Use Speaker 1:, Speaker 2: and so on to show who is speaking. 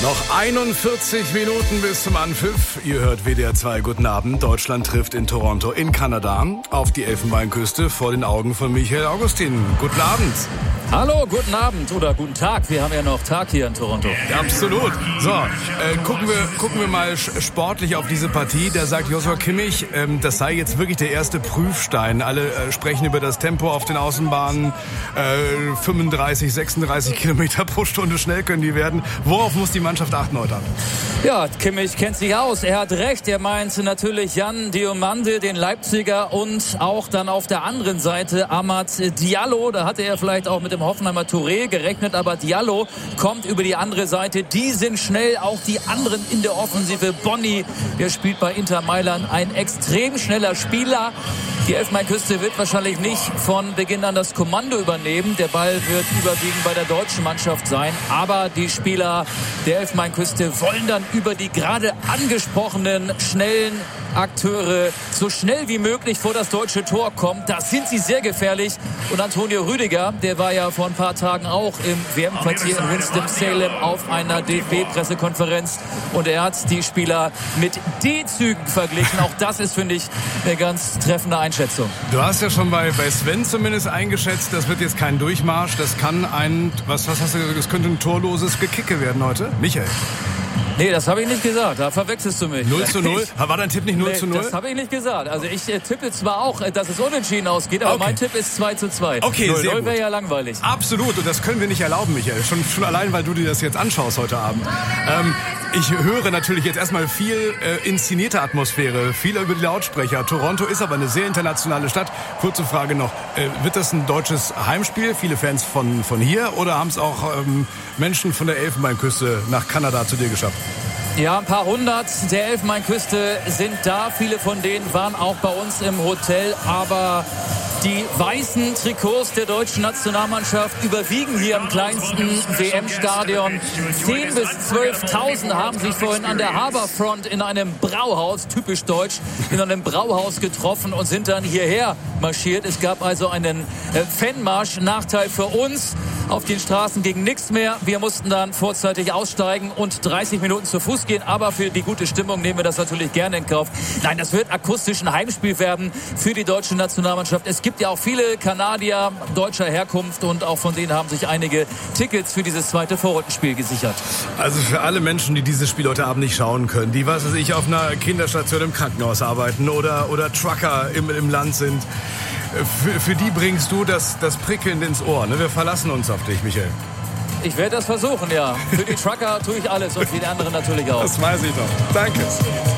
Speaker 1: Noch 41 Minuten bis zum Anpfiff. Ihr hört WDR 2. Guten Abend. Deutschland trifft in Toronto in Kanada auf die Elfenbeinküste vor den Augen von Michael Augustin. Guten Abend.
Speaker 2: Hallo, guten Abend oder guten Tag. Wir haben ja noch Tag hier in Toronto.
Speaker 1: Ja, absolut. So, gucken wir mal sportlich auf diese Partie. Da sagt Joshua Kimmich, das sei jetzt wirklich der erste Prüfstein. Alle sprechen über das Tempo auf den Außenbahnen. 35, 36 Kilometer pro Stunde schnell können die werden. Worauf muss die Mannschaft achten heute Abend?
Speaker 2: Ja, Kimmich kennt sich aus. Er hat recht. Er meint natürlich Jan Diomande, den Leipziger, und auch dann auf der anderen Seite Amad Diallo. Da hatte er vielleicht auch mit dem Hoffenheimer Touré gerechnet, aber Diallo kommt über die andere Seite. Die sind schnell, auch die anderen in der Offensive. Bonni, der spielt bei Inter Mailand, ein extrem schneller Spieler. Die Elfenbeinküste wird wahrscheinlich nicht von Beginn an das Kommando übernehmen. Der Ball wird überwiegend bei der deutschen Mannschaft sein. Aber die Spieler der Elfenbeinküste wollen dann über die gerade angesprochenen schnellen Akteure so schnell wie möglich vor das deutsche Tor kommen. Da sind sie sehr gefährlich. Und Antonio Rüdiger, der war ja vor ein paar Tagen auch im WM-Quartier in Winston-Salem auf einer DFB-Pressekonferenz. Und er hat die Spieler mit D-Zügen verglichen. Auch das ist, finde ich, eine ganz treffende Einschätzung.
Speaker 1: Du hast ja schon bei Sven zumindest eingeschätzt, das wird jetzt kein Durchmarsch. Das kann was hast du gesagt, das könnte ein torloses Gekicke werden heute. Michael.
Speaker 2: Nee, das habe ich nicht gesagt. Da verwechselst du mich.
Speaker 1: 0:0? War dein Tipp nicht 0:0?
Speaker 2: Das habe ich nicht gesagt. Also ich tippe zwar auch, dass es unentschieden ausgeht, aber mein Tipp ist 2:2.
Speaker 1: Okay,
Speaker 2: 0:0 wäre ja langweilig.
Speaker 1: Absolut. Und das können wir nicht erlauben, Michael. Schon allein, weil du dir das jetzt anschaust heute Abend. Ich höre natürlich jetzt erstmal viel inszenierte Atmosphäre, viel über die Lautsprecher. Toronto ist aber eine sehr internationale Stadt. Kurze Frage noch. Wird das ein deutsches Heimspiel? Viele Fans von hier? Oder haben es auch Menschen von der Elfenbeinküste nach Kanada zu dir geschafft?
Speaker 2: Ja, ein paar hundert der Elfenbeinküste sind da. Viele von denen waren auch bei uns im Hotel. Aber die weißen Trikots der deutschen Nationalmannschaft überwiegen hier im kleinsten WM-Stadion. 10.000 bis 12.000 haben sich vorhin an der Harbourfront in einem Brauhaus, typisch deutsch, in einem Brauhaus getroffen und sind dann hierher marschiert. Es gab also einen Fanmarsch. Nachteil für uns: auf den Straßen ging nichts mehr. Wir mussten dann vorzeitig aussteigen und 30 Minuten zu Fuß gehen. Aber für die gute Stimmung nehmen wir das natürlich gerne in Kauf. Nein, das wird akustisch ein Heimspiel werden für die deutsche Nationalmannschaft. Es gibt ja auch viele Kanadier deutscher Herkunft und auch von denen haben sich einige Tickets für dieses zweite Vorrundenspiel gesichert. Also
Speaker 1: für alle Menschen, die dieses Spiel heute Abend nicht schauen können, die, was weiß ich, auf einer Kinderstation im Krankenhaus arbeiten oder Trucker im Land sind, für die bringst du das Prickeln ins Ohr. Ne? Wir verlassen uns auf dich, Michael.
Speaker 2: Ich werde das versuchen, ja. Für die Trucker tue ich alles und für die anderen natürlich auch.
Speaker 1: Das weiß ich doch. Danke.